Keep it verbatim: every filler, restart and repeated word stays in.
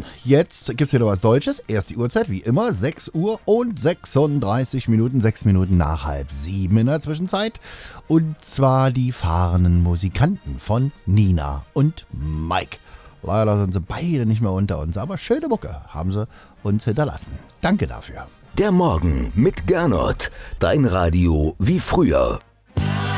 jetzt gibt's wieder was Deutsches. Erst die Uhrzeit, wie immer, sechs Uhr und sechsunddreißig Minuten, sechs Minuten nach halb sieben in der Zwischenzeit. Und zwar die fahrenden Musikanten von Nina und Mike. Leider sind sie beide nicht mehr unter uns, aber schöne Mucke haben sie uns hinterlassen. Danke dafür. Der Morgen mit Gernot. Dein Radio wie früher.